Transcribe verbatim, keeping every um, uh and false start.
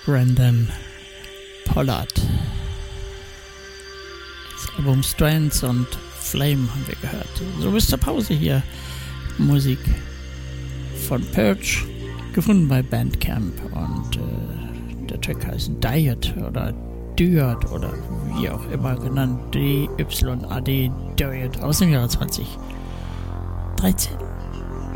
Brandon Pollard. Das Album Strands und Flame haben wir gehört. So bis zur Pause hier Musik von Purge, gefunden bei Bandcamp, und äh, der Track heißt Diet oder Diet oder wie auch immer genannt, D Y A D Diet aus dem Jahre zwanzig dreizehn.